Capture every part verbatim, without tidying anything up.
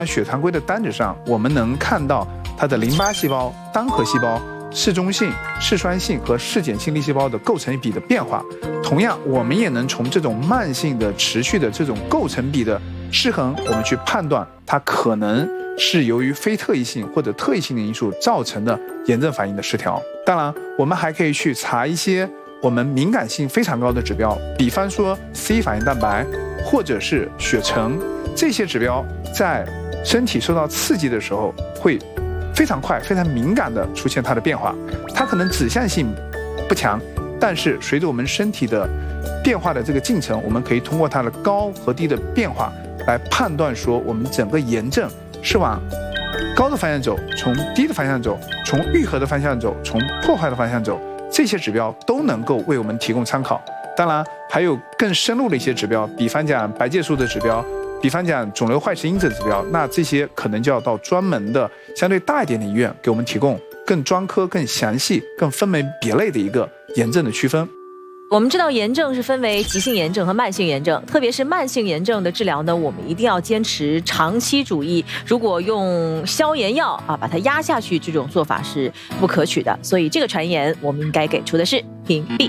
血常规的单子上，我们能看到它的淋巴细胞、单核细胞、嗜中性、嗜酸性和嗜碱性粒细胞的构成比的变化。同样，我们也能从这种慢性的、持续的这种构成比的失衡，我们去判断它可能是由于非特异性或者特异性的因素造成的炎症反应的失调。当然，我们还可以去查一些我们敏感性非常高的指标，比方说 C 反应蛋白或者是血橙，这些指标在身体受到刺激的时候会非常快、非常敏感地出现它的变化。它可能指向性不强，但是随着我们身体的变化的这个进程，我们可以通过它的高和低的变化来判断说我们整个炎症是往高的方向走，从低的方向走，从愈合的方向走，从破坏的方向走，这些指标都能够为我们提供参考。当然还有更深入的一些指标，比方讲白介素的指标，比方讲肿瘤坏死因子指标，那这些可能就要到专门的相对大一点的医院给我们提供更专科、更详细、更分门别类的一个炎症的区分。 我们知道炎症是分为急性炎症和慢性炎症，特别是慢性炎症的治疗呢，我们一定要坚持长期主义。如果用消炎药啊把它压下去，这种做法是不可取的。所以这个传言我们应该给出的是屏蔽。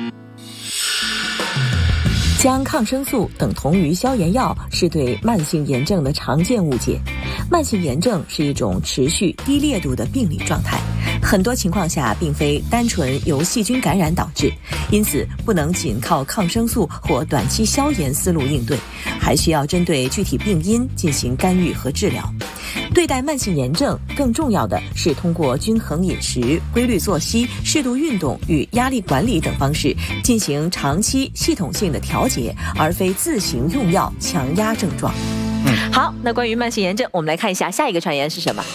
将抗生素等同于消炎药是对慢性炎症的常见误解。慢性炎症是一种持续低烈度的病理状态，很多情况下并非单纯由细菌感染导致，因此不能仅靠抗生素或短期消炎思路应对，还需要针对具体病因进行干预和治疗。对待慢性炎症，更重要的是通过均衡饮食、规律作息、适度运动与压力管理等方式进行长期系统性的调节，而非自行用药强压症状。 嗯，好，那关于慢性炎症，我们来看一下下一个传言是什么。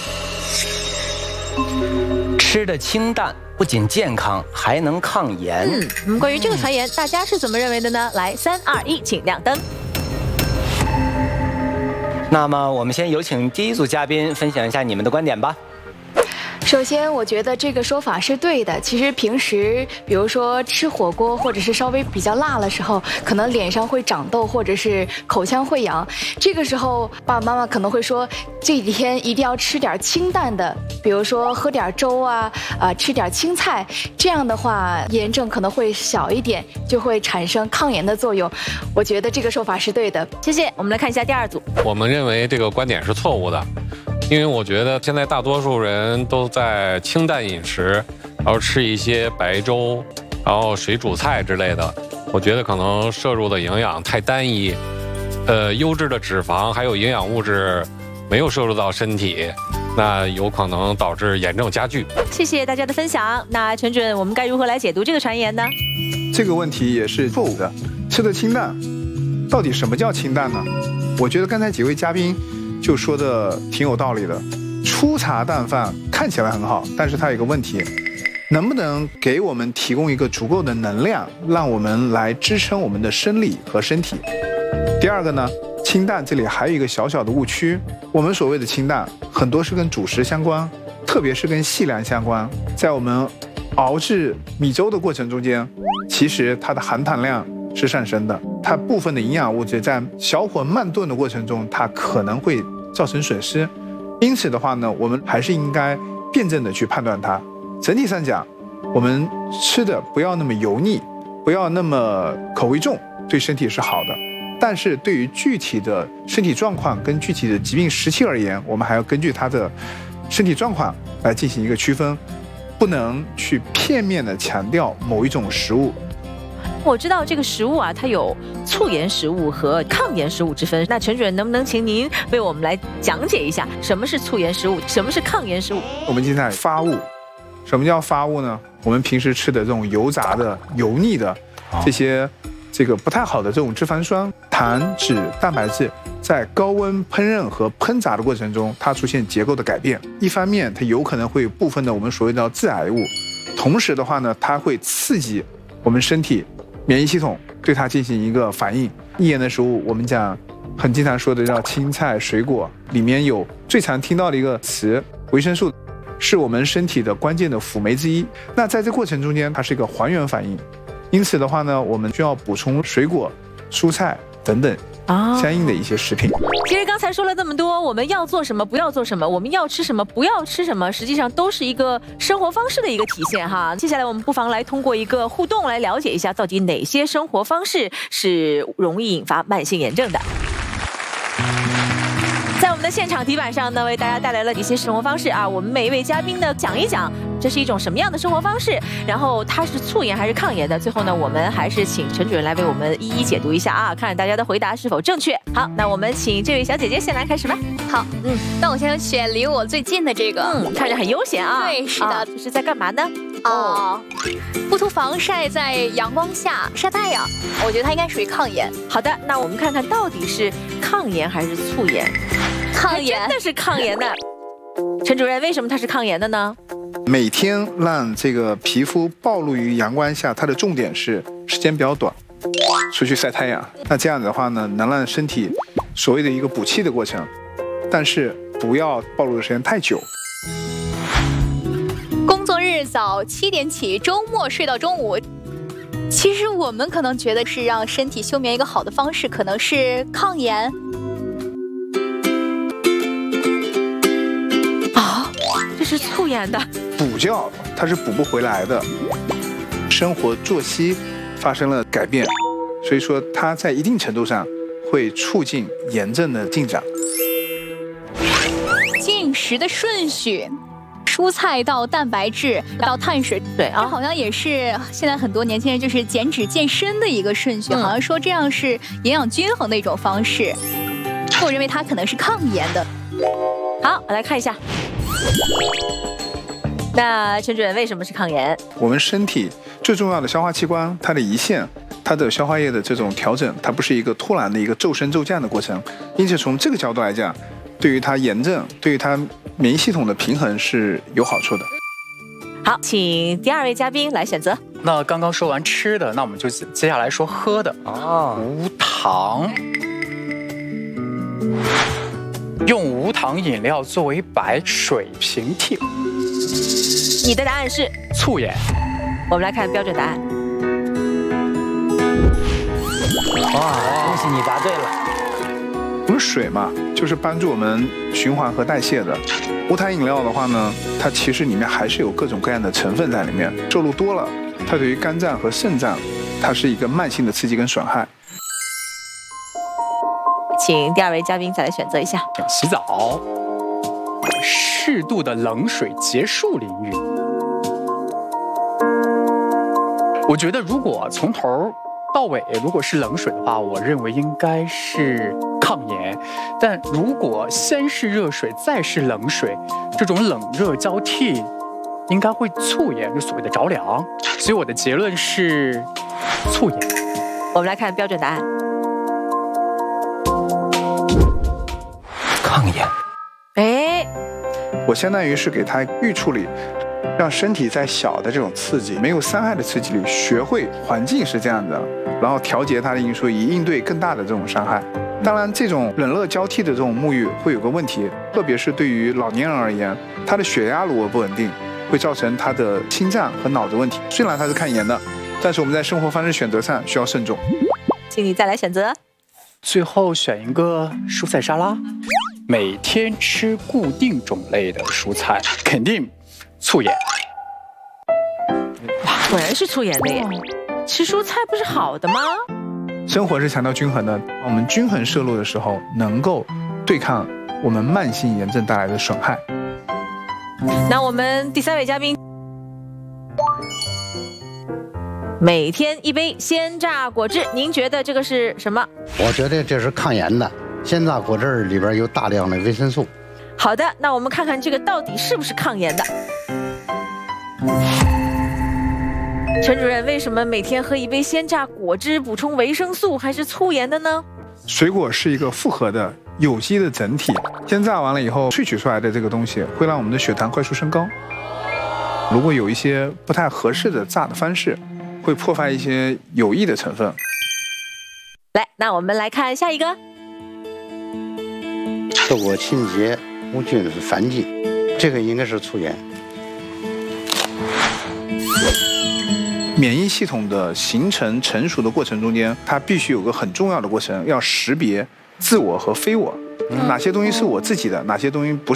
吃的清淡不仅健康，还能抗炎。 嗯，嗯关于这个传言，大家是怎么认为的呢？来，三二一，请亮灯。 那么我们先有请第一组嘉宾分享一下你们的观点吧。 首先，我觉得这个说法是对的。其实平时，比如说吃火锅或者是稍微比较辣的时候，可能脸上会长痘，或者是口腔会痒。这个时候，爸爸妈妈可能会说，这几天一定要吃点清淡的，比如说喝点粥啊，啊、呃，吃点青菜。这样的话，炎症可能会小一点，就会产生抗炎的作用。我觉得这个说法是对的。 谢谢。我们来看一下第二组。 我们认为这个观点是错误的。因为我觉得现在大多数人都在清淡饮食，然后吃一些白粥，然后水煮菜之类的，我觉得可能摄入的营养太单一，呃，优质的脂肪还有营养物质没有摄入到身体，那有可能导致炎症加剧。 谢谢大家的分享。那陈准，我们该如何来解读这个传言呢？ 这个问题也是错误的。吃的清淡，到底什么叫清淡呢？我觉得刚才几位嘉宾就说的挺有道理的。粗茶淡饭看起来很好，但是它有一个问题，能不能给我们提供一个足够的能量，让我们来支撑我们的生理和身体。第二个呢，清淡这里还有一个小小的误区，我们所谓的清淡很多是跟主食相关，特别是跟细粮相关。在我们熬制米粥的过程中间，其实它的含糖量是上升的，它部分的营养物质在小火慢炖的过程中，它可能会造成损失。因此的话呢，我们还是应该辩证的去判断它。整体上讲，我们吃的不要那么油腻，不要那么口味重，对身体是好的。但是对于具体的身体状况跟具体的疾病时期而言，我们还要根据它的身体状况来进行一个区分，不能去片面的强调某一种食物。 我知道这个食物啊，它有促炎食物和抗炎食物之分。那陈主任能不能请您为我们来讲解一下，什么是促炎食物，什么是抗炎食物？ 我们经常发物，什么叫发物呢？我们平时吃的这种油炸的、油腻的这些这个不太好的这种脂肪酸、糖、脂、蛋白质，在高温烹饪和烹炸的过程中，它出现结构的改变。一方面，它有可能会有部分的我们所谓的致癌物，同时的话呢，它会刺激我们身体免疫系统对它进行一个反应。易炎的食物，我们讲很经常说的叫青菜、水果，里面有最常听到的一个词维生素，是我们身体的关键的辅酶之一。那在这过程中间，它是一个还原反应。因此的话呢，我们需要补充水果、蔬菜、 等等啊， 相应的一些食品。 其实刚才说了那么多，我们要做什么，不要做什么，我们要吃什么，不要吃什么，实际上都是一个生活方式的一个体现哈。接下来我们不妨来通过一个互动来了解一下，到底哪些生活方式是容易引发慢性炎症的。在我们的现场题板上呢，为大家带来了一些生活方式啊，我们每一位嘉宾呢讲一讲这是一种什么样的生活方式，然后它是促炎还是抗炎的。最后呢，我们还是请陈主任来为我们一一解读一下啊，看大家的回答是否正确。好，那我们请这位小姐姐先来开始吧。 好，嗯，那我先选离我最近的这个， 嗯，看着很悠闲啊。 对，是的， 啊、这是在干嘛呢？ 哦，不涂防晒，在阳光下晒太阳，我觉得它应该属于抗炎。 好的，那我们看看到底是抗炎还是促炎？ 抗炎， 真的是抗炎的。陈主任，为什么它是抗炎的呢？ 每天让这个皮肤暴露于阳光下，它的重点是时间比较短，出去晒太阳。那这样子的话呢，能让身体所谓的一个补气的过程，但是不要暴露的时间太久。 工作日早七点起，周末睡到中午。其实我们可能觉得是让身体休眠一个好的方式，可能是抗炎。 啊，这是促炎的。 补觉它是补不回来的，生活作息发生了改变，所以说它在一定程度上会促进炎症的进展。 进食的顺序。蔬菜到蛋白质到碳水， 对啊， 好像也是现在很多年轻人就是减脂健身的一个顺序，嗯、好像说这样是营养均衡的一种方式。我认为它可能是抗炎的。 好，我来看一下。那陈主任，为什么是抗炎？ 我们身体最重要的消化器官，它的胰腺，它的消化液的这种调整，它不是一个突然的一个骤升骤降的过程，因此从这个角度来讲，对于它炎症，对于它免疫系统的平衡是有好处的。 好，请第二位嘉宾来选择。 那刚刚说完吃的，那我们就接下来说喝的啊，无糖。用无糖饮料作为白水平替。 你的答案是促炎。 我们来看标准答案。 哇，恭喜你答对了。 我们水嘛，就是帮助我们循环和代谢的。无糖饮料的话呢，它其实里面还是有各种各样的成分在里面，摄入多了，它对于肝脏和肾脏，它是一个慢性的刺激跟损害。 请第二位嘉宾再来选择一下。 洗澡，适度的冷水结束淋浴。我觉得如果从头到尾如果是冷水的话，我认为应该是抗炎。但如果先是热水再是冷水，这种冷热交替应该会促炎，就所谓的着凉。所以我的结论是促炎。 我们来看标准答案。 抗炎。 哎，我相当于是给它预处理，让身体在小的这种刺激、没有伤害的刺激里，学会环境是这样的，然后调节它的因素，以应对更大的这种伤害。当然，这种冷热交替的这种沐浴会有个问题，特别是对于老年人而言，他的血压如果不稳定，会造成他的心脏和脑的问题。虽然它是抗炎的，但是我们在生活方式选择上需要慎重。 请你再来选择。 最后选一个蔬菜沙拉，每天吃固定种类的蔬菜，肯定促炎。 哇，果然是促炎的耶！吃蔬菜不是好的吗？ 生活是强调均衡的，我们均衡摄入的时候，能够对抗我们慢性炎症带来的损害。 那我们第三位嘉宾，每天一杯鲜榨果汁，您觉得这个是什么？ 我觉得这是抗炎的，鲜榨果汁里边有大量的维生素。 好的，那我们看看这个到底是不是抗炎的。陈主任，为什么每天喝一杯鲜榨果汁补充维生素还是促炎的呢？ 水果是一个复合的有机的整体，鲜榨完了以后萃取出来的这个东西会让我们的血糖快速升高。如果有一些不太合适的榨的方式，会破坏一些有益的成分。 来，那我们来看下一个。 透过清洁无菌繁殖，这个应该是促炎。 免疫系统的形成成熟的过程中间，它必须有个很重要的过程，要识别自我和非我，哪些东西是我自己的，哪些东西不是。